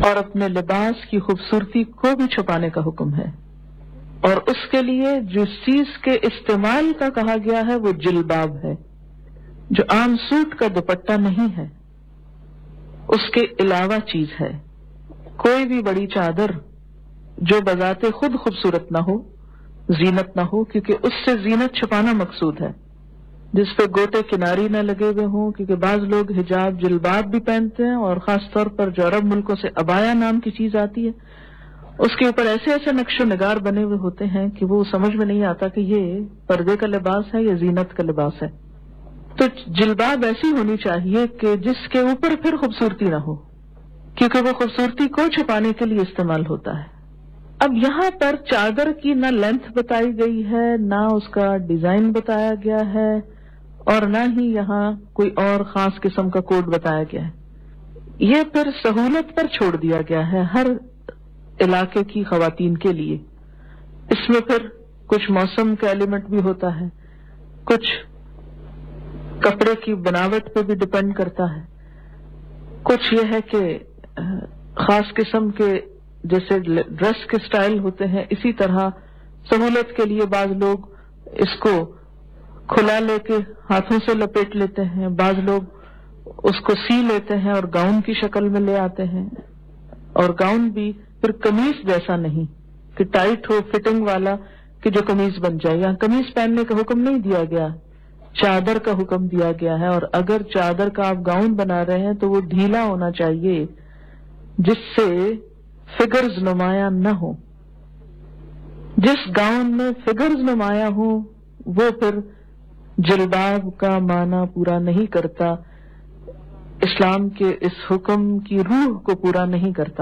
اور اپنے لباس کی خوبصورتی کو بھی چھپانے کا حکم ہے، اور اس کے لیے جس چیز کے استعمال کا کہا گیا ہے وہ جلباب ہے، جو عام سوٹ کا دوپٹہ نہیں ہے، اس کے علاوہ چیز ہے۔ کوئی بھی بڑی چادر جو بذات خود خوبصورت نہ ہو، زینت نہ ہو، کیونکہ اس سے زینت چھپانا مقصود ہے، جس پہ گوٹے کناری نہ لگے ہوئے ہوں، کیونکہ بعض لوگ حجاب جلباب بھی پہنتے ہیں، اور خاص طور پر جو عرب ملکوں سے عبایا نام کی چیز آتی ہے اس کے اوپر ایسے ایسے نقش و نگار بنے ہوئے ہوتے ہیں کہ وہ سمجھ میں نہیں آتا کہ یہ پردے کا لباس ہے یا زینت کا لباس ہے۔ تو جلباب ایسی ہونی چاہیے کہ جس کے اوپر پھر خوبصورتی نہ ہو، کیونکہ وہ خوبصورتی کو چھپانے کے لیے استعمال ہوتا ہے۔ اب یہاں پر چادر کی نہ لینتھ بتائی گئی ہے، نہ اس کا ڈیزائن بتایا گیا ہے، اور نہ ہی یہاں کوئی اور خاص قسم کا کوڈ بتایا گیا ہے۔ یہ پھر سہولت پر چھوڑ دیا گیا ہے ہر علاقے کی خواتین کے لیے۔ اس میں پھر کچھ موسم کا ایلیمنٹ بھی ہوتا ہے، کچھ کپڑے کی بناوٹ پہ بھی ڈپینڈ کرتا ہے، کچھ یہ ہے کہ خاص قسم کے جیسے ڈریس کے سٹائل ہوتے ہیں، اسی طرح سہولت کے لیے بعض لوگ اس کو کھلا لے کے ہاتھوں سے لپیٹ لیتے ہیں، بعض لوگ اس کو سی لیتے ہیں اور گاؤن کی شکل میں لے آتے ہیں، اور گاؤن بھی پھر قمیص جیسا نہیں کہ ٹائٹ ہو فٹنگ والا کہ جو قمیص بن جائے۔ یہاں قمیص پہننے کا حکم نہیں دیا گیا، چادر کا حکم دیا گیا ہے، اور اگر چادر کا آپ گاؤن بنا رہے ہیں تو وہ ڈھیلا ہونا چاہیے جس سے فگرز نمایاں نہ ہو۔ جس گاؤن میں فگرز نمایاں ہو وہ پھر جلباب کا معنی پورا نہیں کرتا، اسلام کے اس حکم کی روح کو پورا نہیں کرتا،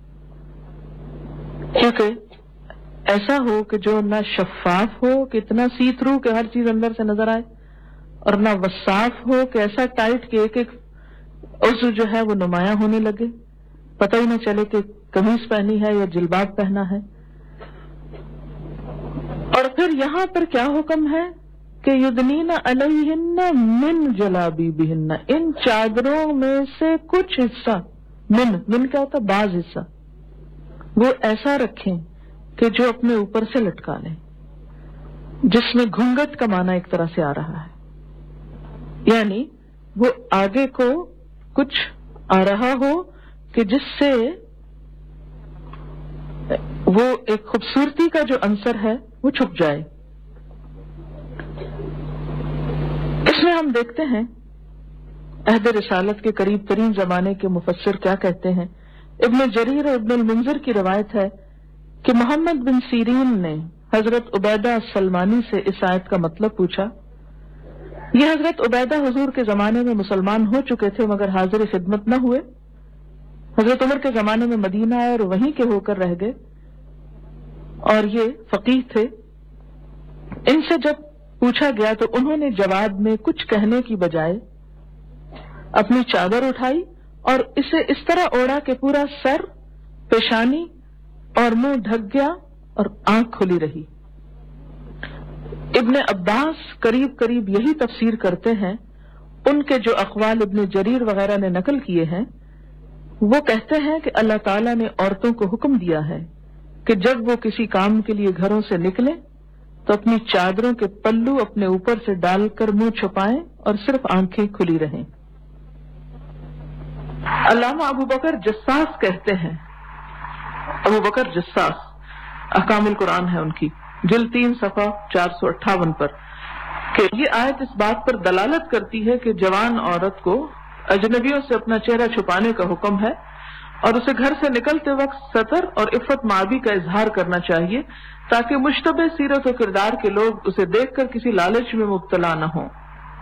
کیونکہ ایسا ہو کہ جو نہ شفاف ہو کہ اتنا سی تھرو کہ ہر چیز اندر سے نظر آئے، اور نہ وصاف ہو کہ ایسا ٹائٹ کہ ایک ایک عضو جو ہے وہ نمایاں ہونے لگے، پتہ ہی نہ چلے کہ قمیص پہنی ہے یا جلباب پہنا ہے۔ اور پھر یہاں پر کیا حکم ہے کہ یدنین علیہن من جلابیبہن، ان چادروں میں سے کچھ حصہ، من کیا ہوتا ہے؟ بعض حصہ وہ ایسا رکھیں کہ جو اپنے اوپر سے لٹکا لیں، جس میں گھونگھٹ کا معنی ایک طرح سے آ رہا ہے، یعنی وہ آگے کو کچھ آ رہا ہو کہ جس سے وہ ایک خوبصورتی کا جو عنصر ہے وہ چھپ جائے۔ اس میں ہم دیکھتے ہیں عہد رسالت کے قریب ترین زمانے کے مفسر کیا کہتے ہیں۔ ابن جریر اور ابن المنذر کی روایت ہے کہ محمد بن سیرین نے حضرت عبیدہ السلمانی سے اس آیت کا مطلب پوچھا۔ یہ حضرت عبیدہ حضور کے زمانے میں مسلمان ہو چکے تھے مگر حاضر خدمت نہ ہوئے، حضرت عمر کے زمانے میں مدینہ آئے اور وہیں کے ہو کر رہ گئے، اور یہ فقیہ تھے۔ ان سے جب پوچھا گیا تو انہوں نے جواب میں کچھ کہنے کی بجائے اپنی چادر اٹھائی اور اسے اس طرح اوڑا کہ پورا سر، پیشانی اور منہ ڈھک گیا اور آنکھ کھلی رہی۔ ابن عباس قریب یہی تفسیر کرتے ہیں۔ ان کے جو اقوال ابن جریر وغیرہ نے نقل کیے ہیں وہ کہتے ہیں کہ اللہ تعالیٰ نے عورتوں کو حکم دیا ہے کہ جب وہ کسی کام کے لیے گھروں سے نکلیں تو اپنی چادروں کے پلو اپنے اوپر سے ڈال کر منہ چھپائیں اور صرف آنکھیں کھلی رہیں۔ علامہ ابو بکر جساس کہتے ہیں، ابو بکر جساس، احکام القرآن ہے ان کی، جلد 3 صفحہ 458 پر، کہ یہ آیت اس بات پر دلالت کرتی ہے کہ جوان عورت کو اجنبیوں سے اپنا چہرہ چھپانے کا حکم ہے، اور اسے گھر سے نکلتے وقت ستر اور عفت مابی کا اظہار کرنا چاہیے تاکہ مشتبہ سیرت و کردار کے لوگ اسے دیکھ کر کسی لالچ میں مبتلا نہ ہوں۔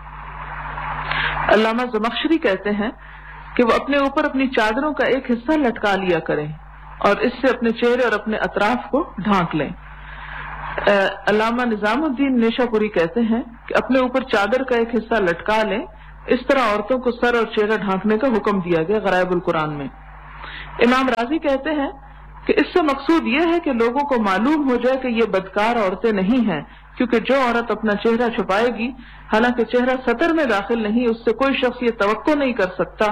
علامہ زمخشری کہتے ہیں کہ وہ اپنے اوپر اپنی چادروں کا ایک حصہ لٹکا لیا کریں اور اس سے اپنے چہرے اور اپنے اطراف کو ڈھانک لیں۔ علامہ نظام الدین نیشا پوری کہتے ہیں کہ اپنے اوپر چادر کا ایک حصہ لٹکا لیں، اس طرح عورتوں کو سر اور چہرہ ڈھانکنے کا حکم دیا گیا غرائب القرآن میں۔ امام راضی کہتے ہیں کہ اس سے مقصود یہ ہے کہ لوگوں کو معلوم ہو جائے کہ یہ بدکار عورتیں نہیں ہیں، کیونکہ جو عورت اپنا چہرہ چھپائے گی حالانکہ چہرہ سطر میں داخل نہیں، اس سے کوئی شخص یہ توقع نہیں کر سکتا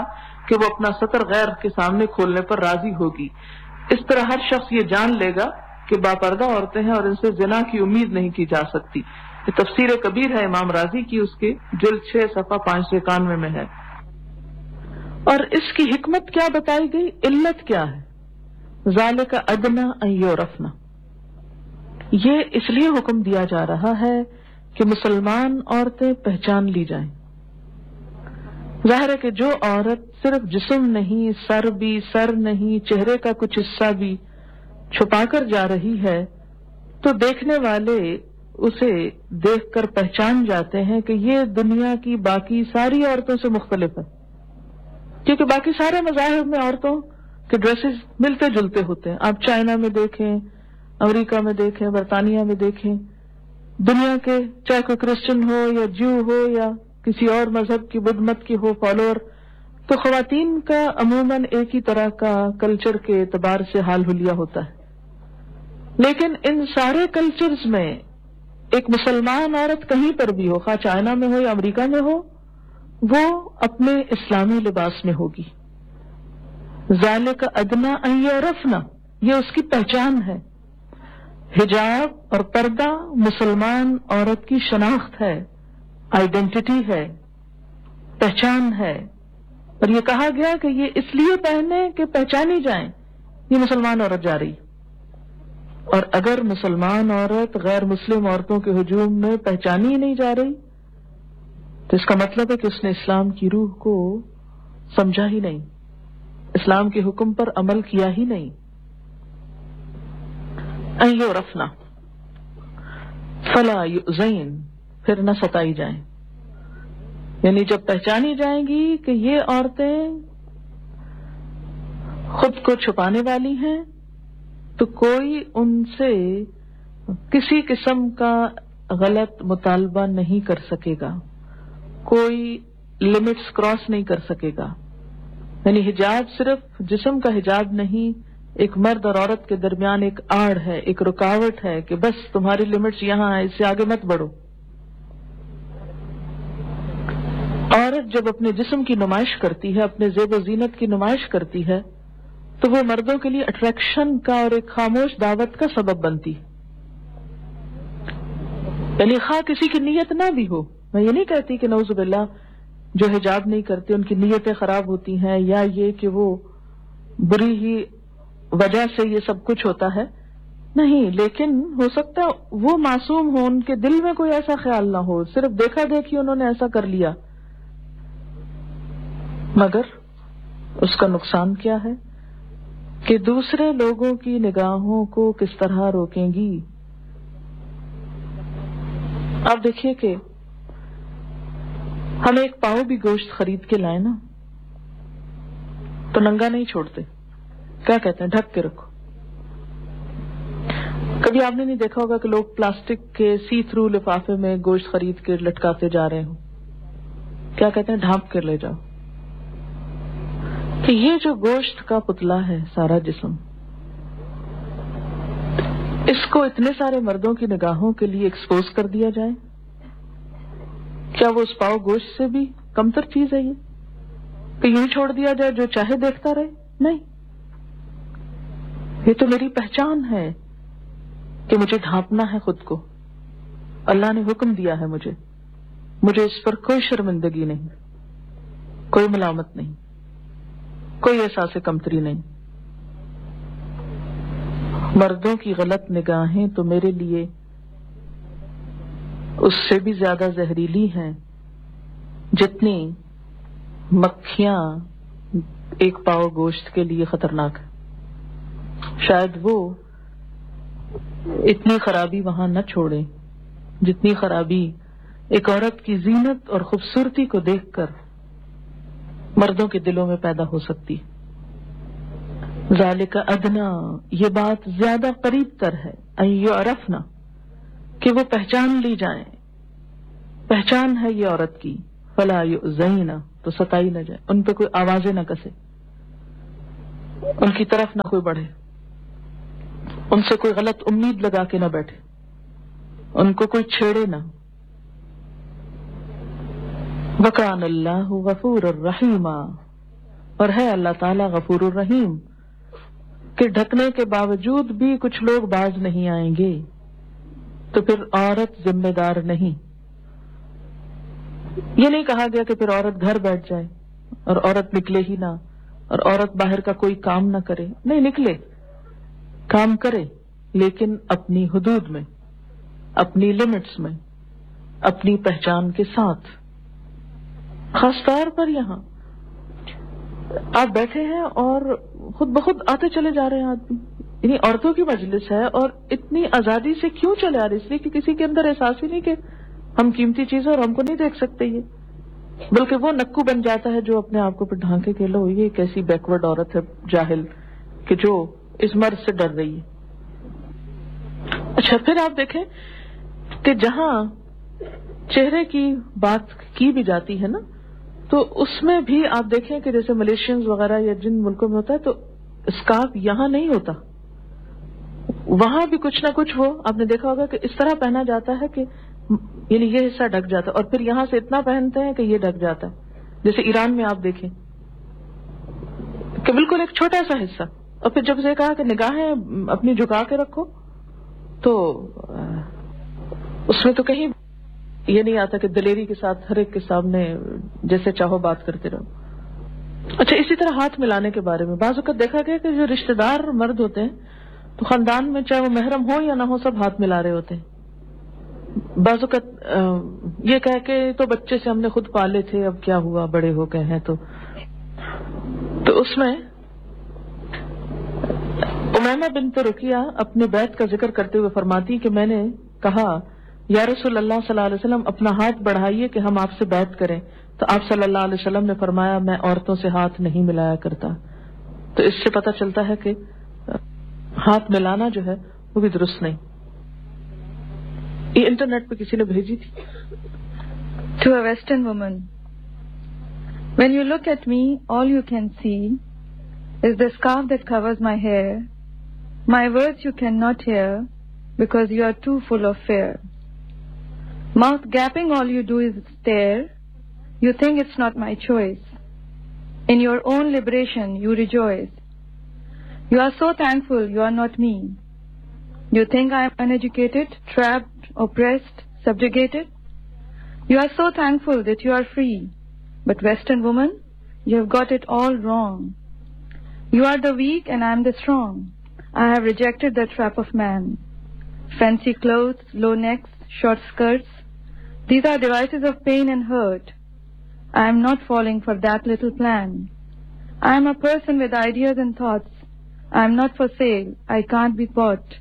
کہ وہ اپنا سطر غیر کے سامنے کھولنے پر راضی ہوگی۔ اس طرح ہر شخص یہ جان لے گا کہ باپردہ عورتیں ہیں اور ان سے زنا کی امید نہیں کی جا سکتی۔ یہ تفسیر کبیر ہے امام رازی کی، اس کے جلد 6 صفحہ 591 میں ہے۔ اور اس کی حکمت کیا بتائی گئی، علت کیا ہے؟ ذالک ادنی ان یعرفن، یہ اس لیے حکم دیا جا رہا ہے کہ مسلمان عورتیں پہچان لی جائیں۔ ظاہر ہے کہ جو عورت صرف جسم نہیں، سر نہیں، چہرے کا کچھ حصہ بھی چھپا کر جا رہی ہے تو دیکھنے والے اسے دیکھ کر پہچان جاتے ہیں کہ یہ دنیا کی باقی ساری عورتوں سے مختلف ہے، کیونکہ باقی سارے مذاہب میں عورتوں کے ڈریسز ملتے جلتے ہوتے ہیں۔ آپ چائنا میں دیکھیں، امریکہ میں دیکھیں، برطانیہ میں دیکھیں، دنیا کے چاہے کوئی کرسچن ہو یا جو ہو یا کسی اور مذہب کی بدھ مت کی ہو فالوور، تو خواتین کا عموماً ایک ہی طرح کا کلچر کے اعتبار سے حال حلیہ ہوتا ہے۔ لیکن ان سارے کلچرز میں ایک مسلمان عورت کہیں پر بھی ہو، خواہ چائنا میں ہو یا امریکہ میں ہو، وہ اپنے اسلامی لباس میں ہوگی۔ ذالک ادنی ان یعرفن، یہ اس کی پہچان ہے۔ حجاب اور پردہ مسلمان عورت کی شناخت ہے، آئیڈینٹی ہے، پہچان ہے۔ اور یہ کہا گیا کہ یہ اس لیے پہنے کہ پہچانی جائیں یہ مسلمان عورت جا رہی۔ اور اگر مسلمان عورت غیر مسلم عورتوں کے ہجوم میں پہچانی ہی نہیں جا رہی تو اس کا مطلب ہے کہ اس نے اسلام کی روح کو سمجھا ہی نہیں، اسلام کے حکم پر عمل کیا ہی نہیں۔ ان یعرفن فلا یؤذین، پھر نہ ستائی جائیں، یعنی جب پہچانی جائیں گی کہ یہ عورتیں خود کو چھپانے والی ہیں تو کوئی ان سے کسی قسم کا غلط مطالبہ نہیں کر سکے گا، کوئی لمٹس کراس نہیں کر سکے گا۔ یعنی حجاب صرف جسم کا حجاب نہیں، ایک مرد اور عورت کے درمیان ایک آڑ ہے، ایک رکاوٹ ہے کہ بس تمہاری لمٹس یہاں ہیں، اس سے آگے مت بڑھو۔ عورت جب اپنے جسم کی نمائش کرتی ہے، اپنے زیب و زینت کی نمائش کرتی ہے تو وہ مردوں کے لیے اٹریکشن کا اور ایک خاموش دعوت کا سبب بنتی ہے۔ یعنی خواہ کسی کی نیت نہ بھی ہو، میں یہ نہیں کہتی کہ نعوذ باللہ جو حجاب نہیں کرتے ان کی نیتیں خراب ہوتی ہیں یا یہ کہ وہ بری ہی وجہ سے یہ سب کچھ ہوتا ہے، نہیں، لیکن ہو سکتا ہے وہ معصوم ہو، ان کے دل میں کوئی ایسا خیال نہ ہو، صرف دیکھا دیکھی انہوں نے ایسا کر لیا، مگر اس کا نقصان کیا ہے کہ دوسرے لوگوں کی نگاہوں کو کس طرح روکیں گی۔ آپ دیکھیے کہ ہم ایک پاؤ بھی گوشت خرید کے لائیں نا تو ننگا نہیں چھوڑتے، کیا کہتے ہیں، ڈھک کے رکھو۔ کبھی آپ نے نہیں دیکھا ہوگا کہ لوگ پلاسٹک کے سی تھرو لفافے میں گوشت خرید کے لٹکاتے جا رہے ہوں، کیا کہتے ہیں، ڈھانپ کر لے جاؤ۔ کہ یہ جو گوشت کا پتلا ہے، سارا جسم، اس کو اتنے سارے مردوں کی نگاہوں کے لیے ایکسپوز کر دیا جائے، کیا وہ اس پاؤ گوشت سے بھی کمتر چیز ہے یہ کہ یوں چھوڑ دیا جائے جو چاہے دیکھتا رہے؟ نہیں، یہ تو میری پہچان ہے کہ مجھے ڈھانپنا ہے خود کو، اللہ نے حکم دیا ہے مجھے اس پر کوئی شرمندگی نہیں، کوئی ملامت نہیں، کوئی احساس کمتری نہیں۔ مردوں کی غلط نگاہیں تو میرے لیے اس سے بھی زیادہ زہریلی ہیں جتنی مکھیاں ایک پاؤ گوشت کے لیے خطرناک ہے۔ شاید وہ اتنی خرابی وہاں نہ چھوڑیں جتنی خرابی ایک عورت کی زینت اور خوبصورتی کو دیکھ کر مردوں کے دلوں میں پیدا ہو سکتی۔ ذالک ادنی، یہ بات زیادہ قریب تر ہے، ان یعرفن، کہ وہ پہچان لی جائیں، پہچان ہے یہ عورت کی، فلا یؤذین، تو ستائی نہ جائے، ان پہ کوئی آوازیں نہ کسے، ان کی طرف نہ کوئی بڑھے، ان سے کوئی غلط امید لگا کے نہ بیٹھے، ان کو کوئی چھیڑے نہ۔ وکان اللہ غفور الرحیم، और है अल्लाह ताला गफूरुर रहीम कि ढकने के बावजूद भी कुछ लोग बाज नहीं आएंगे, तो फिर औरत जिम्मेदार नहीं। ये नहीं कहा गया कि फिर औरत घर बैठ जाए और औरत निकले ही ना और औरत बाहर का कोई काम ना करे। नहीं, निकले, काम करे, लेकिन अपनी हुदूद में, अपनी लिमिट्स में, अपनी पहचान के साथ। खासतौर पर यहां आप बैठे हैं और खुद ब खुद आते चले जा रहे हैं आदमी, यानी औरतों की मजलिस है और इतनी आजादी से क्यों चले आ रही? इसलिए कि किसी के अंदर एहसास ही नहीं कि हम कीमती चीज है और हमको नहीं देख सकते ये, बल्कि वो नक्कू बन जाता है जो अपने आप को फिर ढांके के लो ये कैसी बैकवर्ड औरत है जाहिल कि जो इस मर्द से डर रही है। अच्छा, फिर आप देखें कि जहां चेहरे की बात की भी जाती है ना, तो उसमें भी आप देखें कि जैसे मलेशियंस वगैरह या जिन मुल्कों में होता है तो स्कार्फ यहां नहीं होता, वहां भी कुछ ना कुछ वो आपने देखा होगा कि इस तरह पहना जाता है कि यानी ये हिस्सा ढक जाता है और फिर यहां से इतना पहनते हैं कि ये ढक जाता है। जैसे ईरान में आप देखें कि बिल्कुल एक छोटा सा हिस्सा, और फिर जब से कहा कि निगाहें अपनी झुका के रखो तो उसमें तो कहीं ये नहीं आता कि दलेरी के साथ हर एक के सामने जैसे चाहो बात करते रहो। अच्छा, इसी तरह हाथ मिलाने के बारे में बाज़ वक़्त देखा गया कि जो रिश्तेदार मर्द होते हैं तो खानदान में चाहे वो महरम हो या ना हो सब हाथ मिला रहे होते हैं। बाज़ वक़्त ये कह के तो बच्चे से हमने खुद पाले थे, अब क्या हुआ बड़े हो गए हैं। तो उसमें उमैमा बिन्त रुकिया अपने बैत का जिक्र करते हुए फरमाती कि मैंने कहा या रसूल अल्लाह सल्लल्लाहु अलैहि वसल्लम अपना हाथ बढ़ाइए कि हम आपसे बैत करें, तो आप सल्लल्लाहु अलैहि वसल्लम ने फरमाया मैं औरतों से हाथ नहीं मिलाया करता। तो इससे पता चलता है कि हाथ मिलाना जो है वो भी दुरुस्त नहीं। ये इंटरनेट पे किसी ने भेजी थी। To a Western woman, when you look at me, all you can see is the scarf that covers my hair. My words you cannot hear because you are too full of fear. Mouth gaping, all you do is stare. You think it's not my choice. In your own liberation you rejoice. You are so thankful you are not me. You think I am uneducated, trapped, oppressed, subjugated. You are so thankful that you are free. But Western woman, you have got it all wrong. You are the weak and I am the strong. I have rejected the trap of man. Fancy clothes, low necks, short skirts, these are devices of pain and hurt. I am not falling for that little plan. I am a person with ideas and thoughts. I am not for sale. I can't be bought.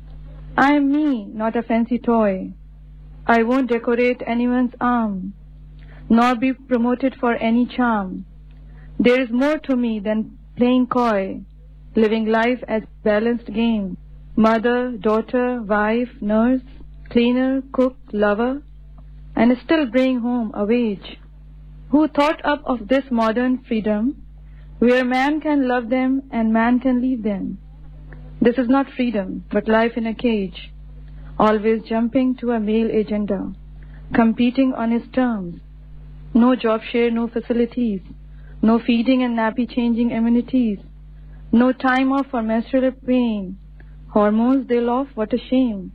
I am me, not a fancy toy. I won't decorate anyone's arm, nor be promoted for any charm. There is more to me than playing coy, living life as balanced game. Mother, daughter, wife, nurse, cleaner, cook, lover, and still bring home a wage. Who thought up of this modern freedom, where man can love them and man can leave them? This is not freedom, but life in a cage, always jumping to a male agenda, competing on his terms. No job share, no facilities, no feeding and nappy changing amenities, no time off for menstrual pain, hormones they'll off, what a shame.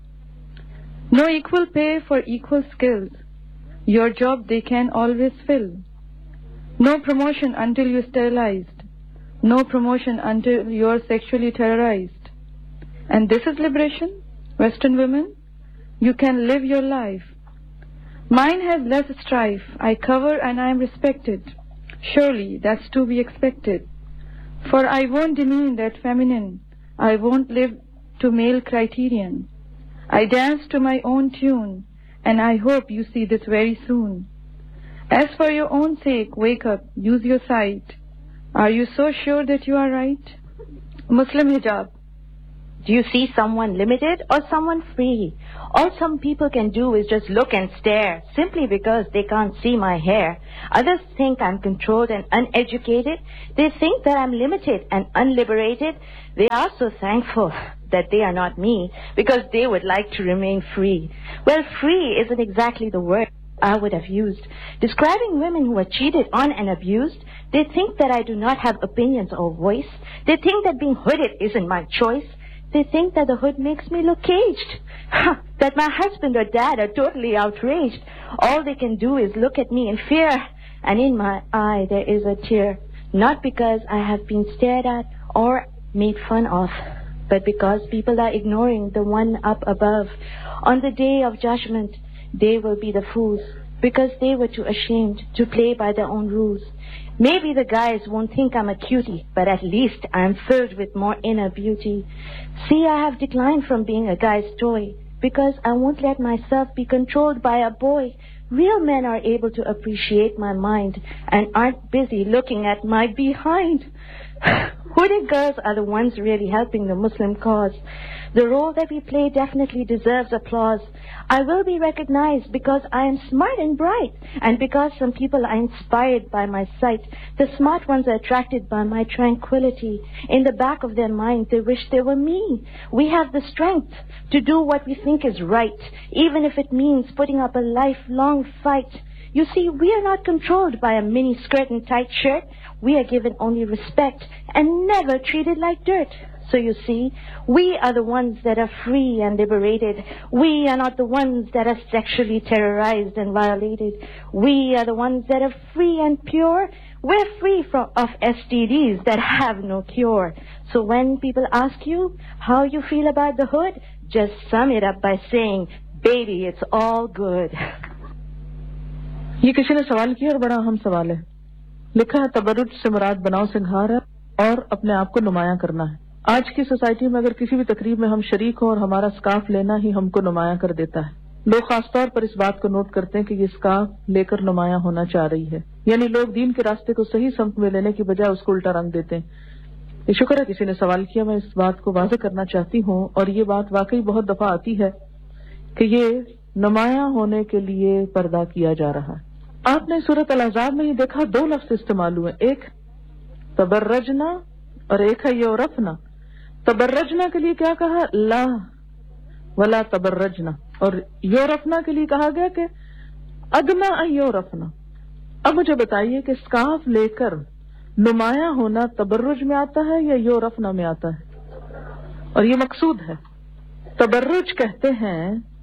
No equal pay for equal skills, your job they can always fill. No promotion until you're sterilized, no promotion until you're sexually terrorized. And this is liberation, Western women? You can live your life. Mine has less strife, I cover and I am respected. Surely that's to be expected. For I won't demean that feminine, I won't live to male criterion. I dance to my own tune, and I hope you see this very soon. As for your own sake, wake up, use your sight. Are you so sure that you are right? Muslim hijab. Do you see someone limited or someone free? All some people can do is just look and stare, simply because they can't see my hair. Others think I'm controlled and uneducated. They think that I'm limited and unliberated. They are so thankful that they are not me, because they would like to remain free. Well, free isn't exactly the word. I would have used. Describing women who are cheated on and abused, they think that I do not have opinions or voice. They think that being hooded isn't my choice. They think that the hood makes me look caged. That my husband or dad are totally outraged. All they can do is look at me in fear. And in my eye there is a tear. Not because I have been stared at or made fun of, but because people are ignoring the one up above. On the day of judgment, they will be the fools, because they were too ashamed to play by their own rules. Maybe the guys won't think I'm a cutie, but at least I'm filled with more inner beauty. See, I have declined from being a guy's toy, because I won't let myself be controlled by a boy. Real men are able to appreciate my mind and aren't busy looking at my behind. Hooded girls are the ones really helping the Muslim cause. The role that we play definitely deserves applause. I will be recognized because I am smart and bright, and because some people are inspired by my sight. The smart ones are attracted by my tranquility. In the back of their mind, they wish they were me. We have the strength to do what we think is right, even if it means putting up a lifelong fight. You see, we are not controlled by a mini skirt and tight shirt. We are given only respect and never treated like dirt. So you see, we are the ones that are free and liberated. We are not the ones that are sexually terrorized and violated. We are the ones that are free and pure. We're free of STDs that have no cure. So when people ask you how you feel about the hood, just sum it up by saying, baby, it's all good. یہ کسی نے سوال کیا اور بڑا اہم سوال ہے. لکھا ہے تبرج سے مراد بناؤ سنگھار ہے اور اپنے آپ کو نمایاں کرنا ہے. آج کی سوسائٹی میں اگر کسی بھی تقریب میں ہم شریک ہوں اور ہمارا سکارف لینا ہی ہم کو نمایاں کر دیتا ہے. لوگ خاص طور پر اس بات کو نوٹ کرتے ہیں کہ یہ سکارف لے کر نمایاں ہونا چاہ رہی ہے. یعنی لوگ دین کے راستے کو صحیح سمت میں لینے کی بجائے اس کو الٹا رنگ دیتے ہیں. یہ شکر ہے کسی نے سوال کیا. میں اس بات کو واضح کرنا چاہتی ہوں اور یہ بات واقعی بہت دفعہ آتی ہے کہ یہ نمایاں ہونے کے لیے پردہ کیا جا رہا ہے. آپ نے سورۃ الاحزاب میں یہ دیکھا 2 لفظ استعمال ہوئے, ایک تبرجنا اور ایک ہے یورفنا. تبرجنا کے لیے کیا کہا؟ لا ولا تبرجنا. اور یورفنا کے لیے کہا گیا کہ ادنا یورفنا. اب مجھے بتائیے کہ سکارف لے کر نمایاں ہونا تبرج میں آتا ہے یا یورفنا میں آتا ہے؟ اور یہ مقصود ہے. تبرج کہتے ہیں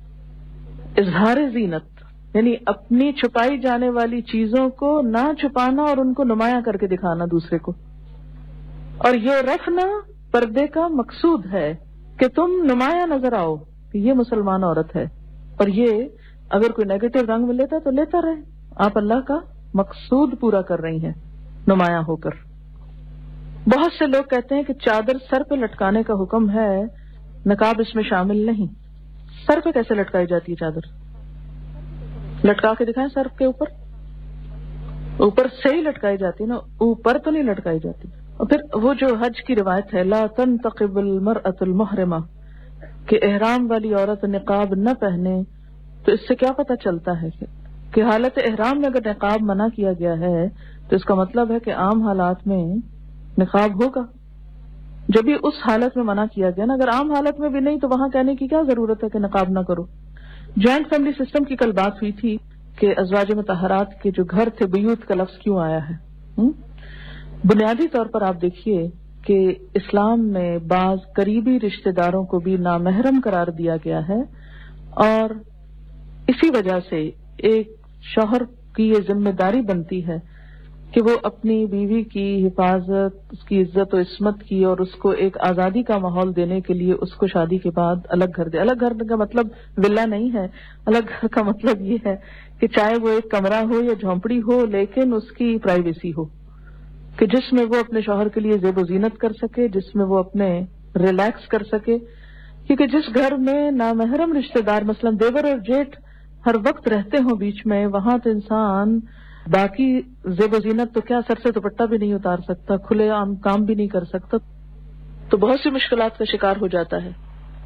اظہار زینت, یعنی اپنی چھپائی جانے والی چیزوں کو نہ چھپانا اور ان کو نمایاں کر کے دکھانا دوسرے کو. اور یہ رکھنا پردے کا مقصود ہے کہ تم نمایاں نظر آؤ کہ یہ مسلمان عورت ہے. اور یہ اگر کوئی نیگیٹو رنگ میں لیتا تو لیتا رہے, آپ اللہ کا مقصود پورا کر رہی ہیں نمایاں ہو کر. بہت سے لوگ کہتے ہیں کہ چادر سر پہ لٹکانے کا حکم ہے, نقاب اس میں شامل نہیں. سر پہ کیسے لٹکائی جاتی ہے چادر؟ لٹکا کے دکھائیں سر کے اوپر, اوپر سے ہی لٹکائی جاتی ہے نا, اوپر تو نہیں لٹکائی جاتی. اور پھر وہ جو حج کی روایت ہے لا تنتقب المرأة المحرمہ, کہ احرام والی عورت نقاب نہ پہنے, تو اس سے کیا پتہ چلتا ہے کہ حالت احرام میں اگر نقاب منع کیا گیا ہے تو اس کا مطلب ہے کہ عام حالات میں نقاب ہوگا. جب بھی اس حالت میں منع کیا گیا نا, اگر عام حالت میں بھی نہیں تو وہاں کہنے کی کیا ضرورت ہے کہ نقاب نہ کرو. جوائنٹ فیملی سسٹم کی کل بات ہوئی تھی کہ ازواج مطہرات کے جو گھر تھے بیوت کا لفظ کیوں آیا ہے. بنیادی طور پر آپ دیکھیے کہ اسلام میں بعض قریبی رشتہ داروں کو بھی نامحرم قرار دیا گیا ہے, اور اسی وجہ سے ایک شوہر کی یہ ذمہ داری بنتی ہے کہ وہ اپنی بیوی کی حفاظت, اس کی عزت و عصمت کی, اور اس کو ایک آزادی کا ماحول دینے کے لیے اس کو شادی کے بعد الگ گھر دے. الگ گھر کا مطلب ولا نہیں ہے, الگ گھر کا مطلب یہ ہے کہ چاہے وہ ایک کمرہ ہو یا جھونپڑی ہو, لیکن اس کی پرائیویسی ہو, کہ جس میں وہ اپنے شوہر کے لیے زیب و زینت کر سکے, جس میں وہ اپنے ریلیکس کر سکے. کیونکہ جس گھر میں نامحرم رشتہ دار مثلا دیور اور جیٹھ ہر وقت رہتے ہوں بیچ میں, وہاں تو انسان باقی زیب و زینت تو کیا, سر سے دوپٹہ بھی نہیں اتار سکتا, کھلے عام کام بھی نہیں کر سکتا, تو بہت سی مشکلات کا شکار ہو جاتا ہے.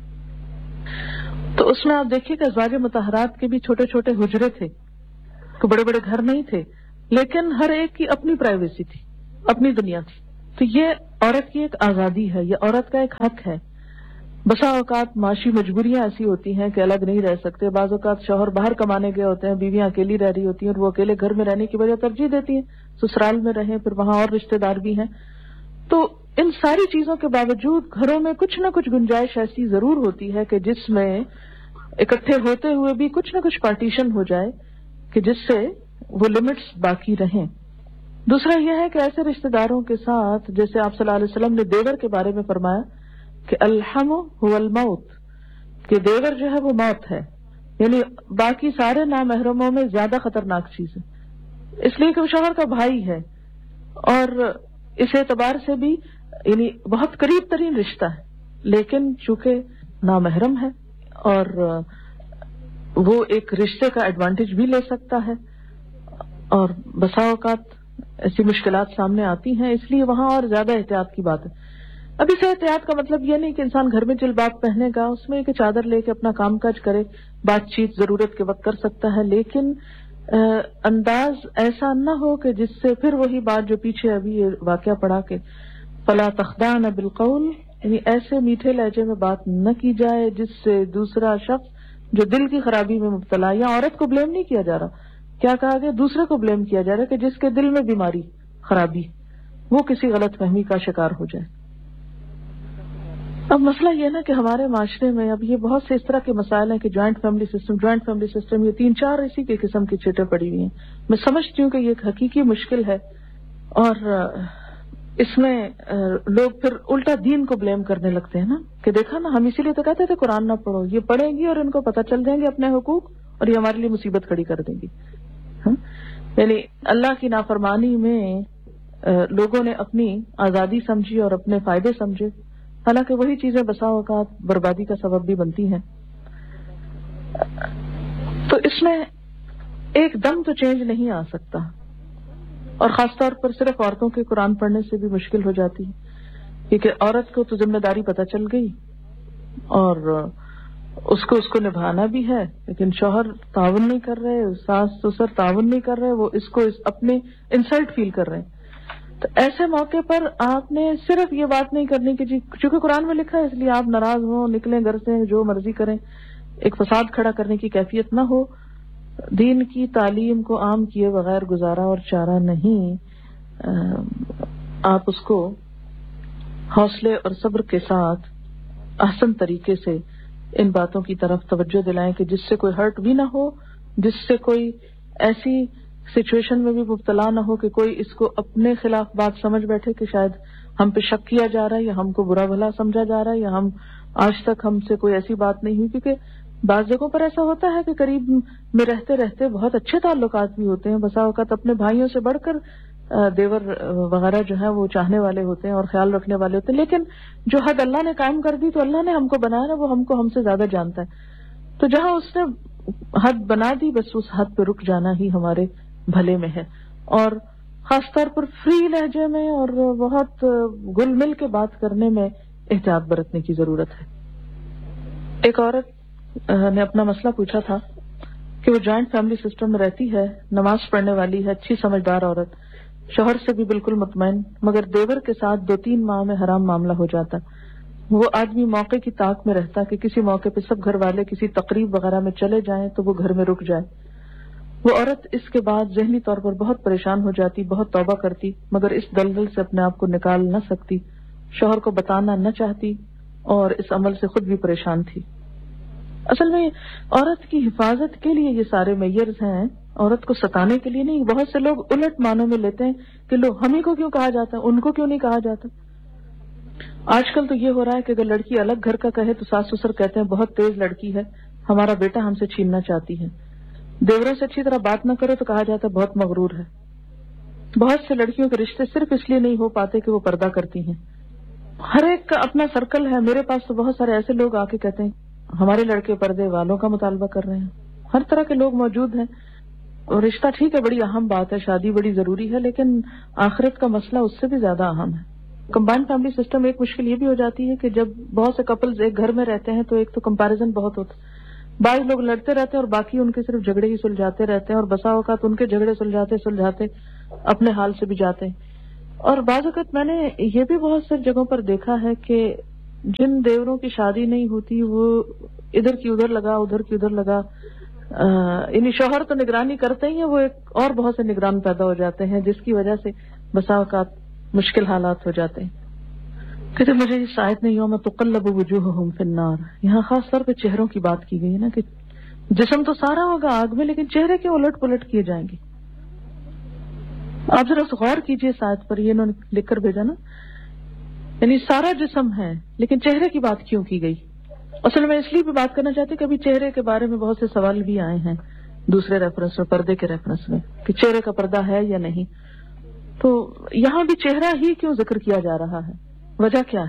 تو اس میں آپ دیکھیے کہ ازواج مطہرات کے بھی چھوٹے چھوٹے حجرے تھے, تو بڑے بڑے گھر نہیں تھے, لیکن ہر ایک کی اپنی پرائیویسی تھی, اپنی دنیا تھی. تو یہ عورت کی ایک آزادی ہے, یہ عورت کا ایک حق ہے بسا اوقات معاشی مجبوریاں ایسی ہوتی ہیں کہ الگ نہیں رہ سکتے. بعض اوقات شوہر باہر کمانے گئے ہوتے ہیں, بیویاں اکیلی رہ رہی ہوتی ہیں, اور وہ اکیلے گھر میں رہنے کی وجہ ترجیح دیتی ہیں سسرال میں رہیں, پھر وہاں اور رشتے دار بھی ہیں. تو ان ساری چیزوں کے باوجود گھروں میں کچھ نہ کچھ گنجائش ایسی ضرور ہوتی ہے کہ جس میں اکٹھے ہوتے ہوئے بھی کچھ نہ کچھ پارٹیشن ہو جائے کہ جس سے وہ لمٹس باقی رہیں. دوسرا یہ ہے کہ ایسے رشتے داروں کے ساتھ, جیسے آپ صلی اللہ علیہ وسلم نے دیور کے بارے میں فرمایا کہ الحم هو الموت, کہ دیور جو ہے وہ موت ہے, یعنی باقی سارے نامحرموں میں زیادہ خطرناک چیز ہے, اس لیے کہ وہ شوہر کا بھائی ہے, اور اس اعتبار سے بھی یعنی بہت قریب ترین رشتہ ہے, لیکن چونکہ نامحرم ہے اور وہ ایک رشتے کا ایڈوانٹیج بھی لے سکتا ہے, اور بسا اوقات ایسی مشکلات سامنے آتی ہیں, اس لیے وہاں اور زیادہ احتیاط کی بات ہے. اب اس احتیاط کا مطلب یہ نہیں کہ انسان گھر میں جلباب پہنے گا, اس میں کہ چادر لے کے اپنا کام کاج کرے, بات چیت ضرورت کے وقت کر سکتا ہے, لیکن انداز ایسا نہ ہو کہ جس سے پھر وہی بات جو پیچھے ابھی یہ واقعہ پڑا کہ فلا تخضعن بالقول, یعنی ایسے میٹھے لہجے میں بات نہ کی جائے جس سے دوسرا شخص جو دل کی خرابی میں مبتلا, یا عورت کو بلیم نہیں کیا جا رہا, کیا کہا گیا, دوسرے کو بلیم کیا جا رہا ہے کہ جس کے دل میں بیماری خرابی وہ کسی غلط فہمی کا شکار ہو جائے. اب مسئلہ یہ نا کہ ہمارے معاشرے میں اب یہ بہت سے اس طرح کے مسائل ہیں کہ جوائنٹ فیملی سسٹم, یہ 3-4 اسی کے قسم کی چیٹیں پڑی ہوئی ہیں. میں سمجھتی ہوں کہ یہ ایک حقیقی مشکل ہے, اور اس میں لوگ پھر الٹا دین کو بلیم کرنے لگتے ہیں نا, کہ دیکھا نا ہم اسی لیے تو کہتے تھے قرآن نہ پڑھو, یہ پڑھیں گی اور ان کو پتہ چل جائیں گے اپنے حقوق, اور یہ ہمارے لیے مصیبت کھڑی کر دیں گی. یعنی اللہ کی نافرمانی میں لوگوں نے اپنی آزادی سمجھی اور اپنے فائدے سمجھے, حالانکہ وہی چیزیں بسا اوقات بربادی کا سبب بھی بنتی ہیں. تو اس میں ایک دم تو چینج نہیں آ سکتا, اور خاص طور پر صرف عورتوں کے قرآن پڑھنے سے بھی مشکل ہو جاتی ہے, کیونکہ عورت کو تو ذمہ داری پتہ چل گئی اور اس کو نبھانا بھی ہے, لیکن شوہر تعاون نہیں کر رہے, ساس سسر تعاون نہیں کر رہے, وہ اس کو اپنے انسلٹ فیل کر رہے ہیں. تو ایسے موقع پر آپ نے صرف یہ بات نہیں کرنی کہ جی چونکہ قرآن میں لکھا ہے اس لیے آپ ناراض ہوں, نکلیں گھر سے, جو مرضی کریں, ایک فساد کھڑا کرنے کی کیفیت نہ ہو. دین کی تعلیم کو عام کیے بغیر گزارا اور چارہ نہیں. آپ اس کو حوصلے اور صبر کے ساتھ احسن طریقے سے ان باتوں کی طرف توجہ دلائیں کہ جس سے کوئی ہرٹ بھی نہ ہو, جس سے کوئی ایسی سچویشن میں بھی مبتلا نہ ہو کہ کوئی اس کو اپنے خلاف بات سمجھ بیٹھے کہ شاید ہم پہ شک کیا جا رہا ہے, یا ہم کو برا بھلا سمجھا جا رہا ہے, یا ہم آج تک ہم سے کوئی ایسی بات نہیں ہوئی. کیونکہ بعض جگہوں پر ایسا ہوتا ہے کہ قریب میں رہتے رہتے بہت اچھے تعلقات بھی ہوتے ہیں, بسا اوقات اپنے بھائیوں سے بڑھ کر دیور وغیرہ جو ہے وہ چاہنے والے ہوتے ہیں اور خیال رکھنے والے ہوتے ہیں, لیکن جو حد اللہ نے قائم کر دی, تو اللہ نے ہم کو بنایا نا, وہ ہم سے زیادہ جانتا ہے. تو جہاں اس نے حد بنا دی, بس اس حد پہ رک جانا ہی ہمارے بھلے میں ہے, اور خاص طور پر فری لہجے میں اور بہت گل مل کے بات کرنے میں احتیاط برتنے کی ضرورت ہے. ایک عورت نے اپنا مسئلہ پوچھا تھا کہ وہ جوائنٹ فیملی سسٹم میں رہتی ہے, نماز پڑھنے والی ہے, اچھی سمجھدار عورت, شوہر سے بھی بالکل مطمئن, مگر دیور کے ساتھ 2-3 ماہ میں حرام معاملہ ہو جاتا. وہ آدمی موقع کی طاق میں رہتا کہ کسی موقع پہ سب گھر والے کسی تقریب وغیرہ میں چلے جائیں تو وہ گھر میں رک جائے. وہ عورت اس کے بعد ذہنی طور پر بہت پریشان ہو جاتی, بہت توبہ کرتی, مگر اس دلدل سے اپنے آپ کو نکال نہ سکتی, شوہر کو بتانا نہ چاہتی, اور اس عمل سے خود بھی پریشان تھی. اصل میں عورت کی حفاظت کے لیے یہ سارے میئرز ہیں, عورت کو ستانے کے لیے نہیں. بہت سے لوگ الٹ معنوں میں لیتے ہیں کہ لو ہم ہی کو کیوں کہا جاتا, ان کو کیوں نہیں کہا جاتا. آج کل تو یہ ہو رہا ہے کہ اگر لڑکی الگ گھر کا کہے تو ساس سسر کہتے ہیں بہت تیز لڑکی ہے, ہمارا بیٹا ہم سے چھیننا چاہتی ہے. دیوروں سے اچھی طرح بات نہ کرو تو کہا جاتا ہے بہت مغرور ہے. بہت سے لڑکیوں کے رشتے صرف اس لیے نہیں ہو پاتے کہ وہ پردہ کرتی ہیں. ہر ایک کا اپنا سرکل ہے. میرے پاس تو بہت سارے ایسے لوگ آ کے کہتے ہیں ہمارے لڑکے پردے والوں کا مطالبہ کر رہے ہیں. ہر طرح کے لوگ موجود ہیں. اور رشتہ ٹھیک ہے, بڑی اہم بات ہے, شادی بڑی ضروری ہے, لیکن آخرت کا مسئلہ اس سے بھی زیادہ اہم ہے. کمبائنڈ فیملی سسٹم ایک مشکل یہ بھی ہو جاتی ہے کہ جب بہت سے کپلز ایک گھر میں رہتے ہیں تو ایک تو کمپیریزن بہت ہوتا ہے. بعض لوگ لڑتے رہتے ہیں اور باقی ان کے صرف جھگڑے ہی سلجھاتے رہتے ہیں, اور بسا اوقات ان کے جھگڑے سلجھاتے اپنے حال سے بھی جاتے ہیں. اور بعض اوقات میں نے یہ بھی بہت سی جگہوں پر دیکھا ہے کہ جن دیوروں کی شادی نہیں ہوتی وہ ادھر کی ادھر لگا ادھر کی ادھر لگا، یعنی شوہر تو نگرانی کرتے ہی ہیں، وہ ایک اور بہت سے نگران پیدا ہو جاتے ہیں جس کی وجہ سے بسا اوقات مشکل حالات ہو جاتے ہیں. کہتے مجھے اس آیت میں یوم تقلب وجوہہم فی النار، یہاں خاص طور پہ چہروں کی بات کی گئی ہے نا کہ جسم تو سارا ہوگا آگ میں لیکن چہرے کیوں الٹ پلٹ کیے جائیں گے. آپ ذرا غور کیجئے اس آیت پر، یہ انہوں نے لکھ کر بھیجا نا، یعنی سارا جسم ہے لیکن چہرے کی بات کیوں کی گئی. اصل میں اس لیے بھی بات کرنا چاہتے کہ ابھی چہرے کے بارے میں بہت سے سوال بھی آئے ہیں دوسرے ریفرنس میں، پردے کے ریفرنس میں، کہ چہرے کا پردہ ہے یا نہیں. تو یہاں بھی چہرہ ہی کیوں ذکر کیا جا رہا ہے؟ وجہ کیا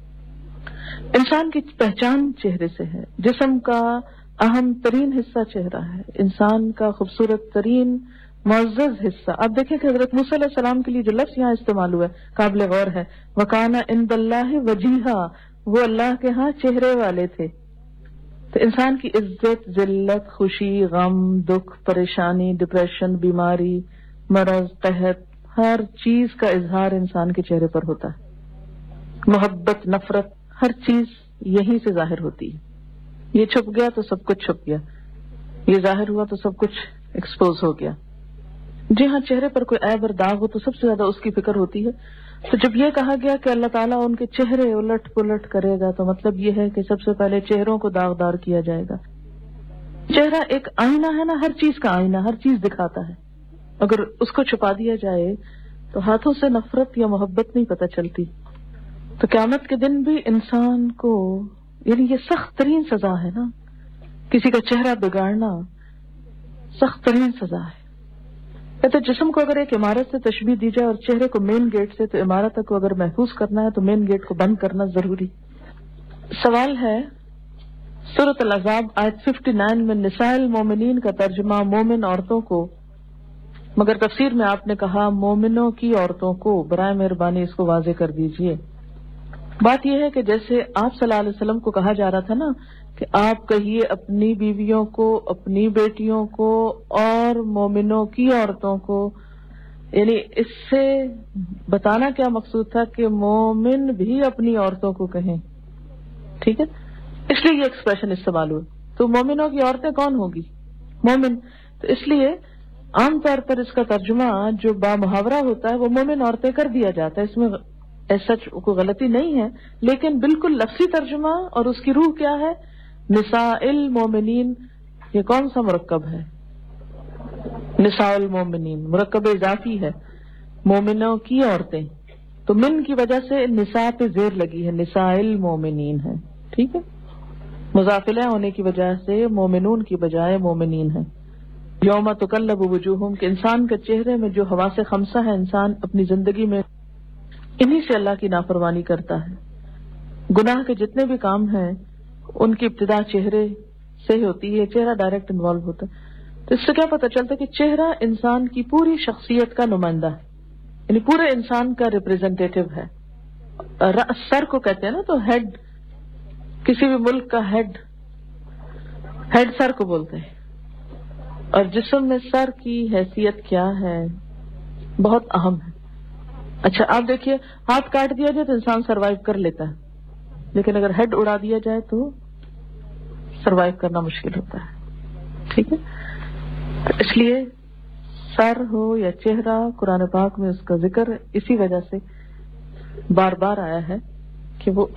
ہے؟ انسان کی پہچان چہرے سے ہے، جسم کا اہم ترین حصہ چہرہ ہے، انسان کا خوبصورت ترین معزز حصہ. اب دیکھیں کہ حضرت موسیٰ علیہ السلام کے لیے جو لفظ یہاں استعمال ہوا ہے قابل غور ہے، وَكَانَ عِندَ اللَّهِ وَجِيهًا، وہ اللہ کے ہاں چہرے والے تھے. تو انسان کی عزت، ذلت، خوشی، غم، دکھ، پریشانی، ڈپریشن، بیماری، مرض، قحط، ہر چیز کا اظہار انسان کے چہرے پر ہوتا ہے. محبت، نفرت، ہر چیز یہیں سے ظاہر ہوتی ہے. یہ چھپ گیا تو سب کچھ چھپ گیا، یہ ظاہر ہوا تو سب کچھ ایکسپوز ہو گیا. جی ہاں، چہرے پر کوئی عیب اور داغ ہو تو سب سے زیادہ اس کی فکر ہوتی ہے. تو جب یہ کہا گیا کہ اللہ تعالیٰ ان کے چہرے الٹ پلٹ کرے گا تو مطلب یہ ہے کہ سب سے پہلے چہروں کو داغدار کیا جائے گا. چہرہ ایک آئینہ ہے نا، ہر چیز کا آئینہ، ہر چیز دکھاتا ہے. اگر اس کو چھپا دیا جائے تو ہاتھوں سے نفرت یا محبت نہیں پتہ چلتی. تو قیامت کے دن بھی انسان کو، یعنی یہ سخت ترین سزا ہے نا، کسی کا چہرہ بگاڑنا سخت ترین سزا ہے. کہتے جسم کو اگر ایک عمارت سے تشبیہ دی جائے اور چہرے کو مین گیٹ سے، تو عمارت کو اگر محفوظ کرنا ہے تو مین گیٹ کو بند کرنا ضروری. سوال ہے سورۃ الاحزاب آیت 59 میں نساء المومنین کا ترجمہ مومن عورتوں کو، مگر تفسیر میں آپ نے کہا مومنوں کی عورتوں کو. برائے مہربانی اس کو واضح کر دیجئے. بات یہ ہے کہ جیسے آپ صلی اللہ علیہ وسلم کو کہا جا رہا تھا نا کہ آپ کہیے اپنی بیویوں کو، اپنی بیٹیوں کو اور مومنوں کی عورتوں کو، یعنی اس سے بتانا کیا مقصود تھا کہ مومن بھی اپنی عورتوں کو کہیں. ٹھیک ہے، اس لیے یہ ایکسپریشن استعمال ہوئی. تو مومنوں کی عورتیں کون ہوگی؟ مومن. تو اس لیے عام طور پر اس کا ترجمہ جو با محاورہ ہوتا ہے وہ مومن عورتیں کر دیا جاتا ہے. اس میں ایسا کوئی غلطی نہیں ہے، لیکن بالکل لفظی ترجمہ اور اس کی روح کیا ہے؟ نساء المومنین. یہ کون سا مرکب ہے؟ نساء المومنین مرکب اضافی ہے، مومنوں کی عورتیں. تو من کی وجہ سے نساء پہ زیر لگی ہے، نساء المومنین ہے. ٹھیک ہے، مضافلہ ہونے کی وجہ سے مومنون کی بجائے مومنین ہے. یوم تقلب وجوہہم، کہ انسان کے چہرے میں جو حواس خمسہ ہے، انسان اپنی زندگی میں انہی سے اللہ کی نافرمانی کرتا ہے. گناہ کے جتنے بھی کام ہیں ان کی ابتدا چہرے سے ہوتی ہے، چہرہ ڈائریکٹ انوالو ہوتا ہے. تو اس سے کیا پتہ چلتا ہے کہ چہرہ انسان کی پوری شخصیت کا نمائندہ ہے، یعنی پورے انسان کا ریپریزنٹیٹو ہے. سر کو کہتے ہیں نا، تو ہیڈ، کسی بھی ملک کا ہیڈ سر کو بولتے ہیں. اور جسم میں سر کی حیثیت کیا ہے؟ بہت اہم ہے. اچھا آپ دیکھیے، ہاتھ کاٹ دیا جائے تو انسان سروائیو کر لیتا ہے، لیکن اگر ہیڈ اڑا دیا جائے تو سروائیو کرنا مشکل ہوتا ہے. ٹھیک ہے، اس لیے سر ہو یا چہرہ، قرآن پاک میں اس کا ذکر اسی وجہ سے بار بار آیا ہے کہ وہ